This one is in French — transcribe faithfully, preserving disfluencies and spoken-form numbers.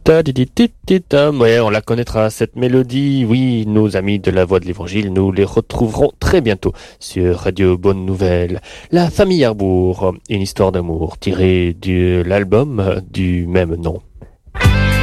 Ta-di-di-ti-ti-tam. Ouais, on la connaîtra cette mélodie. Oui, nos amis de la Voix de l'Évangile, nous les retrouverons très bientôt sur Radio Bonne Nouvelle. La famille Harbour, une histoire d'amour tirée de l'album du même nom.